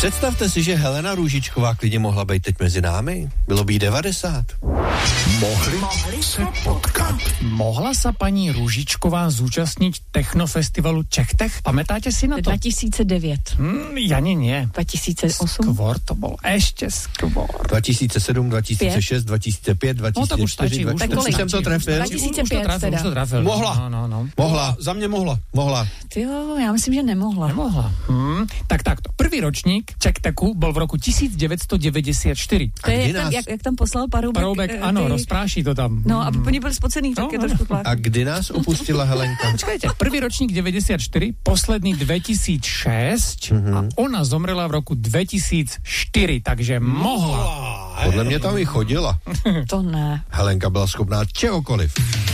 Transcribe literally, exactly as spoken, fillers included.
Představte si, že Helena Růžičková klidně mohla být teď mezi námi. Bylo by jí devadesát. Mohli, Mohli se potkat. Mohla sa pani Růžičková zúčastniť technofestivalu Čechtech? Pamätáte si na to? dva tisíce devět. Hmm, ja nie, nie. dva tisíce osm. Skôr to bol, ešte skôr. dva tisíce sedm, dva tisíce šesť, dva tisíce pět, dva tisíce čtyři. No tak už stačí, už, tak už jsem to trefil. dva tisíce Už to pět trafil, teda. už to trafil. Mohla. No, no, no. Mohla. Za mne mohla. Mohla. Tyjo, já myslím, že nemohla. Nemohla. Hmm. Tak takto. Prvý ročník Čekteku bol v roku devätnásťstodeväťdesiatštyri. To je, kdy tam, nás- jak, jak tam poslal Paroubek. Paroubek, eh, áno, ty- rozpráší to tam. No, aby oni byli spocený, tak No, je no. trošku plák. A kdy nás opustila Helenka? Počkajte, prvý ročník deväťdesiatštyri, posledný dvetisícšesť a ona zomrela v roku dvetisícštyri, takže mohla. Podle mě tam i chodila. To ne. Helenka byla schopná čehokoliv.